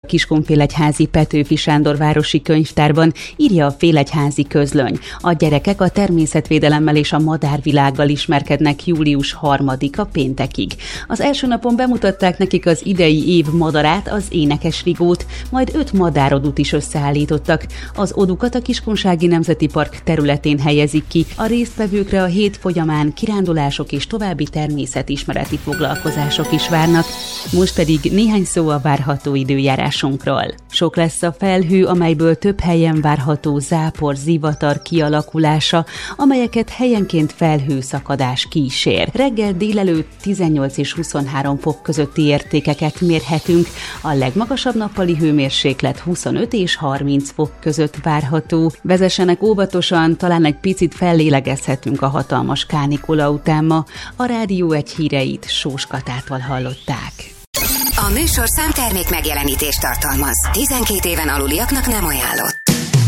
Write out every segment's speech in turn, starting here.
Kiskunfélegyházi Petőfi Sándor városi könyvtárban, írja a Félegyházi Közlöny. A gyerekek a természetvédelemmel és a madárvilággal ismerkednek július 3-a péntekig. Az első napon bemutatták nekik az idei év madarát, az énekes rigót, majd 5 madárodut is összeállítottak. Az odukat a Kiskunsági Nemzeti Park területén helyezik ki. A résztvevőkre a hét folyamán kirándulások és további természetismereti foglalkozások is várnak. Most pedig néhány szó a várható időjárásunkról. Sok lesz a felhő, amelyből több helyen várható zápor, zivatar kialakulása, amelyeket helyenként felhőszakadás kísér. Reggel délelőtt 18 és 23 fok közötti értékeket mérhetünk, a legmagasabb nappali hőmérséklet 25 és 30 fok között várható. Vezessenek óvatosan, talán egy picit fellélegezhetünk a hatalmas kánikula után ma. A Rádió 1 híreit Sós Katától hallották. A műsorszám termék megjelenítést tartalmaz. 12 éven aluliaknak nem ajánlott.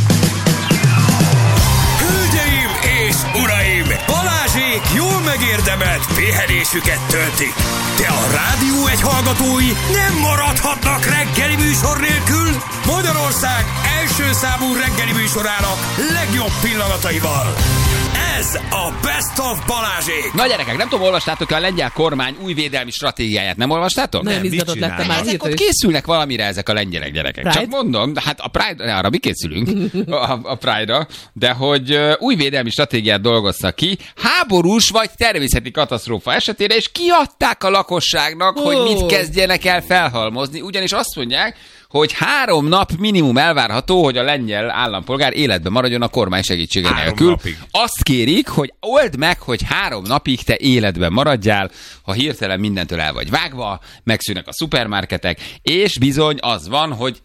Hölgyeim és uraim! Balázsék jól megérdemelt pihenésüket töltik. De a Rádió 1 hallgatói nem maradhatnak reggeli műsor nélkül. Magyarország első számú reggeli műsorának legjobb pillanataival. Ez a Best of Balázsék! Na gyerekek, nem tudom, olvastátok-e a lengyel kormány új védelmi stratégiáját? Nem olvastátok? Nagyon izgatott lettem már. Ezek ott készülnek valamire ezek a lengyelek gyerekek. Pride? Csak mondom, hát a Pride, arra mi készülünk a Pride-ra, de hogy új védelmi stratégiát dolgoztak ki, háborús vagy természeti katasztrófa esetére, és kiadták a lakosságnak, hogy mit kezdjenek el felhalmozni, ugyanis azt mondják, hogy 3 nap minimum elvárható, hogy a lengyel állampolgár életben maradjon a kormány segítsége nélkül. Napig. Azt kérik, hogy old meg, hogy 3 napig te életben maradjál, ha hirtelen mindentől el vagy vágva, megszűnnek a szupermarketek, és bizony az van, hogy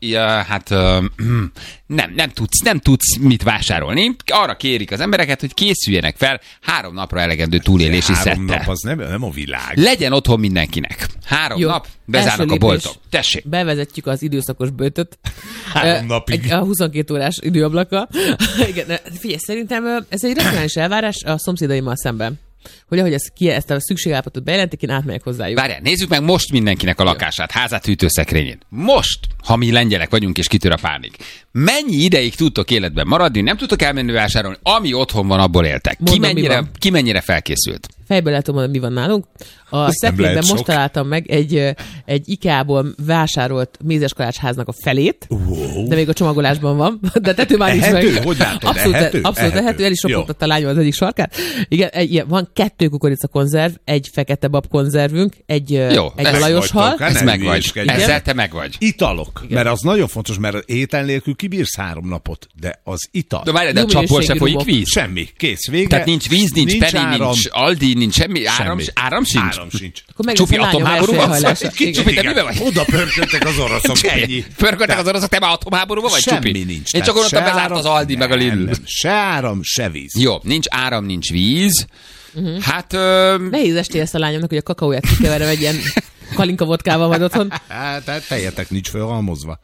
nem tudsz mit vásárolni. Arra kérik az embereket, hogy készüljenek fel 3 napra elegendő túlélési szettel. 3 nap az nem a világ. Legyen otthon mindenkinek. 3 nap, bezárnak a boltok. Tessék. Bevezetjük az időszakos bőtöt. 3 napig. A 22 órás időablaka. Igen, figyelj, szerintem ez egy racionális elvárás a szomszédaimmal szemben. Hogy ahogy ezt a szükségállapotot bejelentik, én átmegyek hozzájuk. Várjál, nézzük meg most mindenkinek a lakását, házát, hűtőszekrényét. Most, ha mi lengyelek vagyunk és kitör a pánik. Mennyi ideig tudtok életben maradni, nem tudtok elmenni vásárolni, ami otthon van, abból éltek. Ki mennyire felkészült? Fejből lehet mondani, mi van nálunk. A szekrényben most találtam meg egy IKEA-ból vásárolt mézeskalácsháznak a felét, de még a csomagolásban van, de tető már nincs meg. Hogy látod? Abszolút ehető, el is ropogtatta a lányom az egyik sarkát. Igen, van 2 kukoricakonzerv, egy fekete bab konzervünk, egy olajos hal. Ez megvagy. Ezzel te megvagy. Italok, igen. Mert az nagyon fontos, mert étel nélkül kibírsz 3 napot, de az ital. De várjál, de a csapból se folyik víz? Semmi, kész, vége. Tehát nincs víz, nincs Penny, nincs Aldi, nincs semmi, áram sincs. Csupi atomháború van? Csupi, te miben vagy? Oda pörköltek az oroszok, ennyi. Pörköltek az oroszok, te már atomháborúban vagy, Csupi? Semmi nincs. Én csak gondoltam, bezárt az Aldi meg a Lidl. Se áram, se víz. Jó, nincs áram, nincs víz. Hát... Nehéz esté ezt a lányomnak, hogy a kakaóját kikeverem egy ilyen kalinka vodkával majd otthon. Tehát tejetek nincs felhalmozva.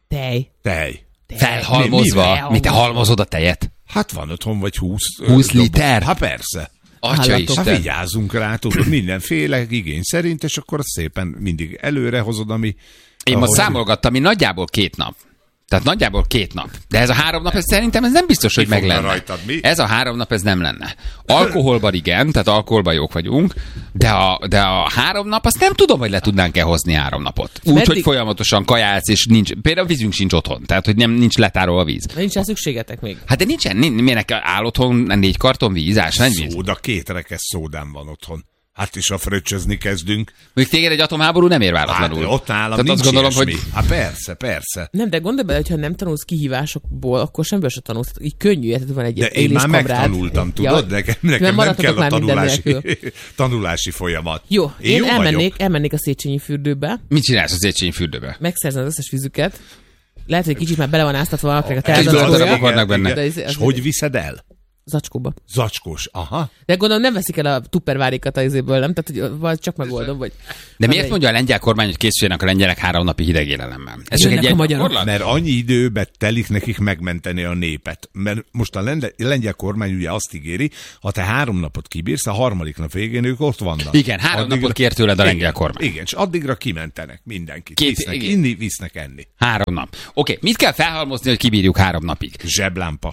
Tej. Felhalmozva? Mi te halmozod a tejet? Hát van otthon vagy 20 liter? Hát persze. Atyaisten. Hát vigyázzunk rá, tudod, mindenféle igény szerint, és akkor szépen mindig előre hozod, ami... Én most számolgattam, ami nagyjából 2 nap. Tehát nagyjából 2 nap. De ez a 3 nap, ez szerintem ez nem biztos, hogy meg lenne. Rajtad, mi? Ez a 3 nap, ez nem lenne. Alkoholban igen, tehát alkoholban jók vagyunk, de a 3 nap, azt nem tudom, hogy le tudnánk-e hozni 3 napot. Úgy, hogy folyamatosan kajálsz, és nincs, például vízünk sincs otthon, tehát hogy nincs letárolva a víz. Nincs rá szükségetek még. Hát de nincsen, miért áll otthon 4 karton víz, ásványvíz? Szóda, 2 rekesz szódám van otthon. Hát is a fröccsözni kezdünk. Még téged egy atomháború nem ér váratlanul. Hát, ott nálam tehát nincs azt gondolom, ilyesmi. hogy... Hát persze. Nem, de gondolj bele, hogyha nem tanulsz kihívásokból, akkor semmiből se tanulsz. Így könnyű, tehát van egy de én már megtanultam, tudod? Nekem nem kell a tanulási folyamat. Jó, én elmennék a Széchenyi fürdőbe. Mit csinálsz a Széchenyi fürdőbe? Megszerzem az összes vízüket. Lehet, hogy kicsit már bele van áztatva valakinek a teázatolja. És hogy viszed el? Zacskóba. Zacskós, aha. De gondolom nem veszik el a tuppervárékat az izéből, nem? Tehát, hogy csak megoldom, vagy... De miért mondja a lengyel kormány, hogy készüljenek a lengyelek 3 napi hideg élelemmel? Ez csak egy gyakorlat? Mert annyi időbe telik nekik megmenteni a népet. Mert most a lengyel kormány ugye azt ígéri, ha te 3 napot kibírsz, a 3. nap végén ők ott vannak. Igen, 3 napot kér tőled a lengyel kormány. Igen, és addigra kimentenek mindenkit. Visznek inni, visznek enni. 3 nap. Oké, mit kell felhalmozni, hogy kibírjuk 3 napig? Zseblámpa.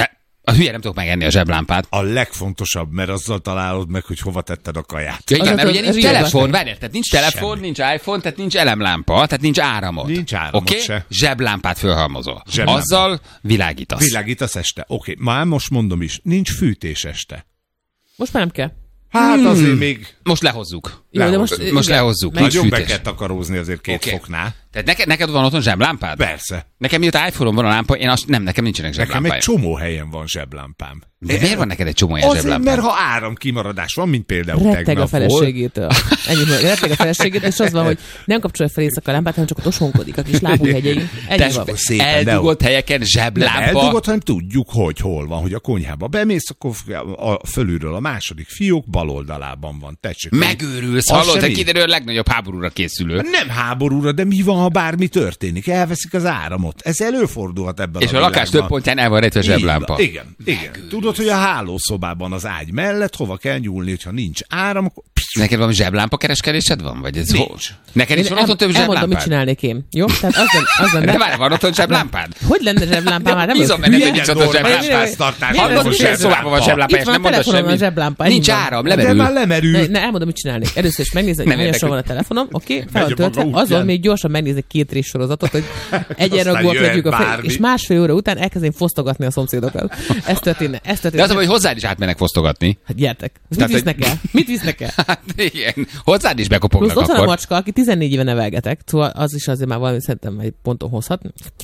A hülye nem tudok megenni a zseblámpát. A legfontosabb, mert azzal találod meg, hogy hova tetted a kaját. Ja, igen, mert ugye nincs telefon, várjál, tehát nincs telefon, semmi. Nincs iPhone, tehát nincs elemlámpa, tehát nincs áramot. Nincs áramot se. Zseblámpát fölhalmozol. Azzal világítasz. Világítasz este. Oké, már most mondom is, nincs fűtés este. Most már nem kell. Hát azért még... Most lehozzuk. Jó, de most lehozzuk. Nagyon be kell takarózni azért 2 foknál. Tehát neked van otthon zseblámpád? Persze. Nekem miatt iPhone-on van a lámpa, nekem nincsenek zseblámpáim. Nekem egy csomó helyen van zseblámpám. De miért van neked egy csomó ilyen zseblámpám? Azért, mert ha áramkimaradás van, mint például retteg tegnap a feleségétől. Retteg a feleségétől, és az van, hogy nem kapcsolja fel éjszaka a lámpát, hanem csak ott osonkodik a kis lábújhegyein. Ennyi van. Eldugott helyeken zseblámpa. Eldugott, hanem tudjuk, hogy hol van, hogy a konyhába bemész, akkor fölülről a második fiók bal oldalában van. Tessék, megőrülsz, hallod, te kiderül, a legnagyobb háborúra készülő. Nem háborúra, de mi van, ha bármi történik? Elveszik az áramot. Ez előfordulhat ebben és a lakás több pontján el van rejtve a zseblámpa. Igen. Tudod, hogy a hálószobában az ágy mellett hova kell nyúlni, hogyha nincs áram, akkor... Neked valami zseblámpa kereskedésed van? Vagy ez nincs. Neked is van otthon több zseblámpád? Elmondom, mit csinálnék én. Jó? Tehát az lenne... De várj, van otthon zseblámpád? Hogy lenne zseblámpám? Hát nem bízom benne, hogy nincs otthon zseblámpád. Hallod, hogy szobában van zseblámpa, és nem mondasz semmit. Nincs áram, lemerül. De már lemerül. Ne, elmondom, mit csinálnék. Először is megnézem, hogy milyen sor van a telefonom. Oké, fel van töltve. Azon még gyorsan megnézek 2 rész sorozatot, hogy egyenragúak legyünk a fel, és másfél óra után elkezdém fosztogatni a szomszédokat. Ez történne. De az, hogy hozzád is átmennek fosztogatni. Hát gyertek. Mit visznek el? Hát igen. Hozzád is bekopognak akkor. Ott van a macska, aki 14 éve nevelgetek, szóval az is azért már valami szerintem egy ponton hozhat.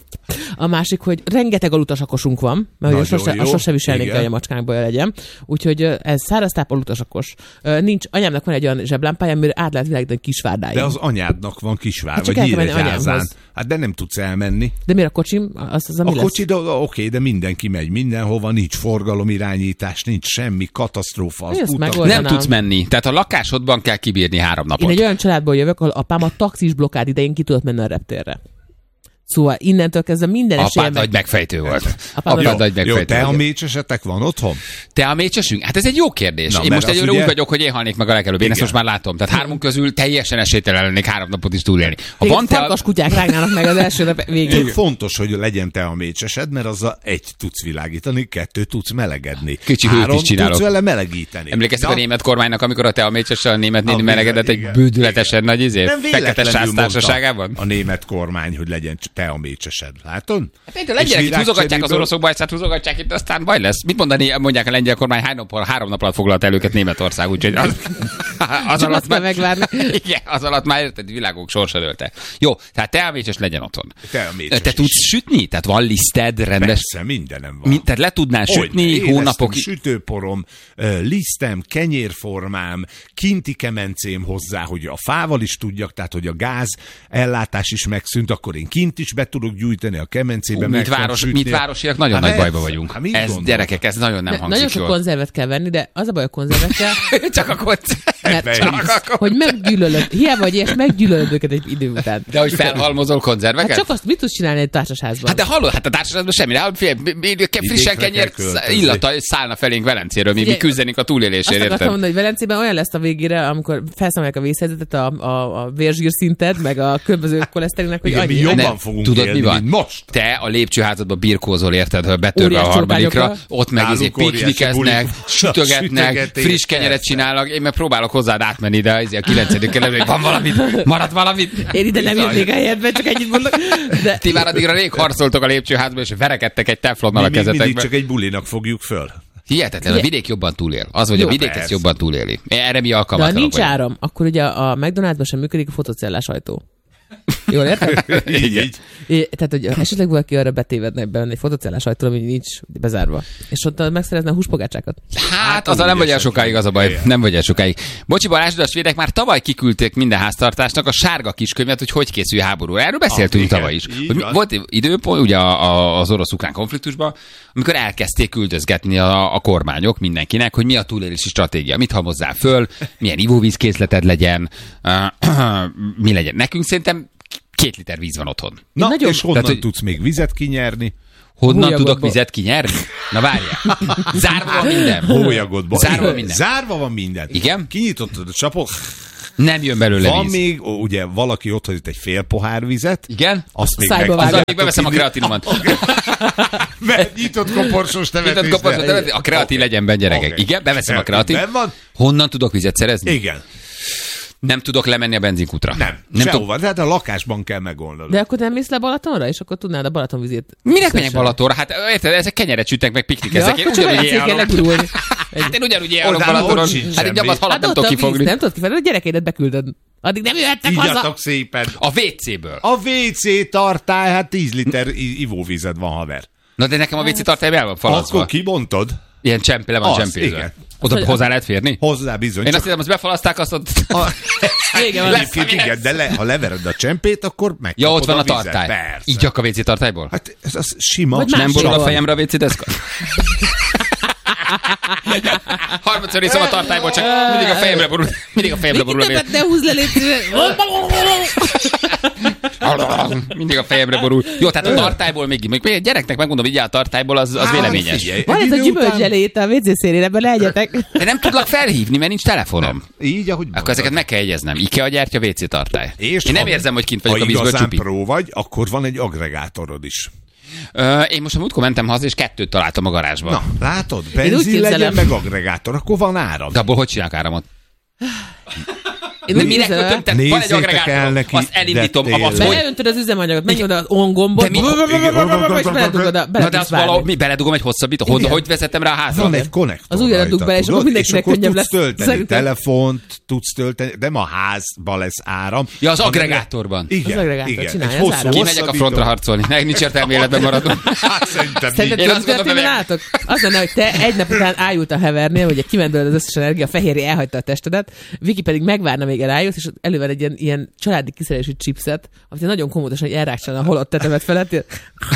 A másik, hogy rengeteg alutasakosunk van, mert sose viselnénk el, hogy a macskánkból legyen. Úgyhogy ez száraztáp alutasakos. Nincs, anyámnak van egy olyan zseblámpája, amire át lehet világítani Kisvárdáig. De az anyádnak van Kisvár, vagy Nyíregyházán. Hát de nem tudsz elmenni. De miért a kocsim? Az a kocsi, oké, de mindenki megy mindenhova, nincs forgalomirányítás, nincs semmi, katasztrófa. Nem tudsz menni. Tehát a lakásodban kell kibírni 3 napot. Én egy olyan családból jövök, ahol apám a taxis blokkád idején ki tudott menni a reptérre. Szóval innentől kezdve minden esélye... Apád nagy megfejtő volt. Jó, te a mécsesetek van otthon? Te a mécsesünk? Hát ez egy jó kérdés. Én most egyőre úgy vagyok, hogy én halnék meg a legelőbb. Én ezt most már látom. Tehát 3 közül teljesen esélytelen lennék 3 napot is túlélni. Ha van farkas kutyák rágnának meg az első nap végén. Fontos, hogy legyen te a mécsesed, mert azzal 1 tudsz világítani, 2 tudsz melegedni. Kicsi hőt is csinálok. Tudsz vele melegíteni. Emlékeztek a német kormánynak, amikor a te a mécsessel a német néni melegedett egy bődületesen nagy fekete sász társaságában? A német kormány, hogy legyen te a mécsesed. Látod? Hát a lengyelek itt húzogatják az oroszok bajszát, húzogatják itt, aztán baj lesz. Mit mondják a lengyel kormány, 3 nap alatt foglalt el őket Németország, úgyhogy az alatt már megvárni. Igen, az alatt már érted, világok sorsa dőlte. Jó, tehát te a mécses legyen otthon. Te tudsz sütni? Tehát van liszted, rendes? Persze, mindenem van. Tehát le tudnál sütni hónapokig? Sütőporom, lisztem, kenyérformám, kinti kemencém hozzá, hogy a fával is tudjak, tehát hogy a gáz ellátás is megszűnt, akkor én kint is be tudok gyújtani a kemencébe. Mit városiak nagyon nagy bajba vagyunk. Ez gyerekek, ez nagyon nem hangzik nagyon sok konzervet kell venni, de az a baj a konzervekkel... Csak a konzervet. Hogy meggyűlölöd, hiába vagy ilyes, meggyűlölöd őket egy idő után. De hogy felhalmozol konzerveket? Hát csak azt mit tudsz csinálni egy társasházban? Hát de hallod, hát a társasházban semmi. De frissen kenyért illata szállna felénk Velencéről, mi küzdenénk a túlélésért. Azt akartam mondani, hogy Velencében olyan lesz a végére, amikor felszámolják a vészhelyzetet, a vérzsírszinted, meg a különböző koleszterinnek, hogy annyi. Jobban fogunk tudod, mi van? Most. Te a lépcsőházadba birkózol, érted, betörve a harmadikra, ott meg piknikeznek, sütögetnek, friss kenyeret csinálnak, én meg próbálok hozzád átmenni, de a 9. kerületben van valamit, maradt valamit. Én ide nem jönnék a helyedbe, csak ennyit mondok. De... Ti már addigra rég harcoltok a lépcsőházba, és verekedtek egy teflonnal a kezetekbe. Mindig csak egy bulinak fogjuk föl. Hihetetlen, a vidék jobban túlél. Az, hogy a vidék ezt jobban túléli. Erre mi alkalmatlanok vagyunk. De ha nincs áram, akkor ugye a McDonald'sban sem működik a fotocellás ajtó. Jól érted? Tehát, hogy esetleg valaki arra betévedne benne egy fotocellás ajtól, ami nincs bezárva. És ott megszerezne a húspogácsákat. Hát, azzal nem vagy el sokáig, az a baj. Nem vagy el sokáig. Bocsi Balázs, a svédek már tavaly kiküldték minden háztartásnak a sárga kiskönyvet, hogy készül háború. Erről beszéltünk tavaly is. Hogy volt időpont, ugye az orosz-ukrán konfliktusban, amikor elkezdték küldözgetni a kormányok mindenkinek, hogy mi a túlélési stratégia, mit halmozzál föl, milyen ivóvízkészleted legyen, mi legyen. Nekünk szerintem 2 liter víz van otthon. Na, nagyon... és honnan tudsz még vizet kinyerni? Honnan tudok vizet kinyerni? Na várjál. Zárva van minden. Hólyagodban. Zárva van minden. Zárva van minden. Igen? Kinyitottad a csapot. Nem jön belőle van víz. Még, ugye valaki ott hagyott egy fél pohár vizet. Igen? Azt még azzal még beveszem a kreatinomat. Mert nyitott koporsós temetésre. A kreatin legyen benne, gyerekek. Okay. Igen, beveszem a kreatin. Honnan tudok vizet szerezni? Igen. Nem tudok lemenni a benzinkútra. Nem sehova, tehát a lakásban kell megoldani. De akkor nem mész le Balatonra, és akkor tudnád a Balatonvizét. Minek menjek Balatonra? Hát érted, ezek kenyeret sütnek, meg piknikezek. Én ugyanúgy élhalom. Hát én ugyanúgy élhalom Balatonon. Hát egy abban halat nem tudok kifogni. Nem tudod kifogni, a gyerekeidet beküldöd. Addig nem jöhettek haza. Ígyatok szépen. A WC-ből. A WC tartály, hát 10 liter ivóvized van, haver. Na de nekem a WC tartály el van falazva. Akkor kibontod? Ilyen le van csempézve. Oda hozzá lehet férni? Hozzá bizony. Én azt hiszem, azt befalazták, azt ott... Igen, de ha levered a csempét, akkor megkapod ja, ott van a vizet. tartály. Persze. Így a WC tartályból? Hát ez sima. Nem borul a fejemre a WC deszka? Harmadszor iszom a tartályból, csak mindig a fejemre borul. Mindig a fejemre borul a WC. Ne húzz le, légy mindig a fejemre borul. Jó, tehát a tartályból még gyereknek megmondom, hogy a tartályból az véleményes. Van ez a gyümölcselét a WC szélén, ebben legyetek. De nem tudlak felhívni, mert nincs telefonom. Így, ahogy akkor ezeket meg kell jegyeznem. IKEA gyártya, WC tartály. Én nem érzem, hogy kint vagyok a vízből csupi. Ha pró vagy, akkor van egy agregátorod is. Én most a múltkor mentem haza, és 2 találtam a garázsban. Na, látod? Benzin legyen, meg agregátor, akkor van áram. De abból hogy csinálok áramot? Én nem nézem. Van egy agregátor, azt elindítom. Beöntöd az üzemanyagot, menj oda az ongombot, és beledugod a... Na de azt valahogy beledugom egy hosszabbító. Hogy vezetem rá a házra? Van egy konnektor. Az ujjadat dug bele, és akkor mindenkinek könnyebb lesz. Tölteni telefont, tudsz tölteni, de a házban lesz áram. Ja, az agregátorban. Igen. Az agregátor csinálja az áramot. Kimegyek a frontra harcolni. Nincs értelme életben maradnom. Hát szerintem látok. Az lenne, hogy te egy nap után ájult a hevernél, hogy kimendőled az összes energia, a fehérje elhagyta a testedet, Viki pedig megvárna, még elájulsz, és elővel egy ilyen családi kiszerelési chipset, amit nagyon komótosan elrákcsálna a holott tetemet felett.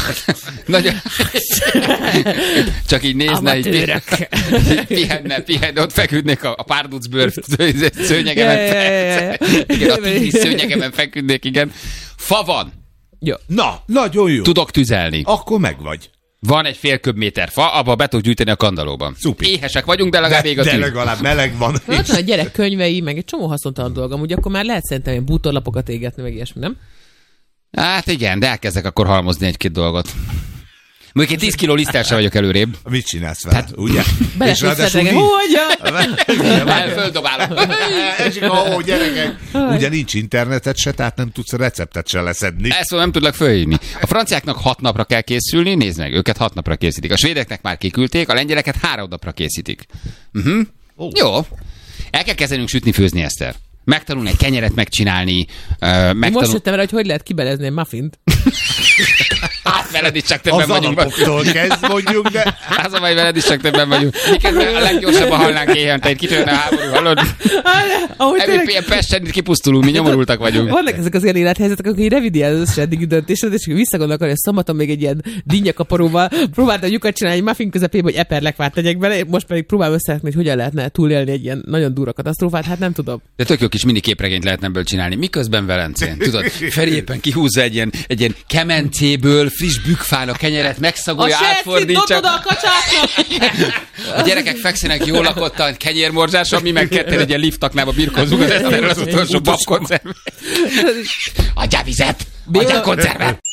Csak így nézne, így pihenne, ott feküdnék a párducbőr szőnyegemen. Igen, a tigris szőnyegemen feküdnék, igen. Fa van. Jó. Na, nagyon jó. Tudok tüzelni. Akkor megvagy. Van egy fél köbméter fa, abba be tudok gyűjteni a kandallóban. Szupi. Éhesek vagyunk, de legalább ég a tűz. De legalább meleg van. Ott van a gyerek könyvei, meg egy csomó haszontalan dolgom, ugye akkor már lehet szerintem ilyen bútorlapokat égetni, meg ilyesmi, nem? Hát igen, de elkezdek akkor halmozni 1-2 dolgot. Mondjuk én 10 kiló liszttel sem vagyok előrébb. Mit csinálsz vele, ugye? Belefőzhetnek, hogyan? Földobálom. Ó, gyerekek. Ugye nincs internetet se, tehát nem tudsz receptet se leszedni. Ezt nem tudlak fölhívni. A franciáknak 6 napra kell készülni, nézd meg, őket 6 napra készítik. A svédeknek már kiküldték, a lengyeleket 3 napra készítik. Jó. El kell kezdenünk sütni, főzni, Eszter. Megtanulni egy kenyeret megcsinálni. Most jöttem rá, hogy lehet kibelezni egy muffint. Hát veled is csak többen vagyunk. Az alapoktól kezd mondjuk, de... Az a baj, veled is csak többen vagyunk. Miközben a leggyorsabban halnánk éjjel, itt kitörne a háború, hallod? Ilyen Pesten kipusztulunk, mi nyomorultak vagyunk. Vannak ezek az ilyen élethelyzetek, akkor így revidiál az összes eddigi döntésed, és visszagondolok, hogy szombaton még egy ilyen dinnyakaparóval próbáltam lyukat csinálni egy muffin közepébe, hogy eperlekvárt tegyek bele, most pedig próbálom összerakni, hogy hogyan lehetne túlélni egy ilyen nagyon durva katasztrófát, hát nem tudom. De tök jó kis mini képregényt lehetne ebből csinálni. Miközben Velencén, tudod, Feri éppen kihúzza egy ilyen kemencéből friss bükfán a kenyeret, megszagolja, átfordítja. A gyerekek fekszenek jól lakottan, kenyérmorzsáson, mi meg ketten egy ilyen liftaknába birkózunk az Eszterről az utolsó babkoncervet. Adjál vizet! Adjál koncervet!